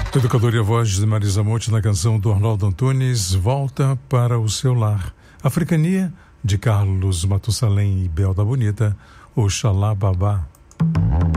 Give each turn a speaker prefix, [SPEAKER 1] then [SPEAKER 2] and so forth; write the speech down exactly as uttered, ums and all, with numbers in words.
[SPEAKER 1] Educador e a voz de Marisa Monte na canção do Arnaldo Antunes, Volta para o Seu Lar. Africania, de Carlos Matusalém e Bel da Bonita, Oxalá Babá.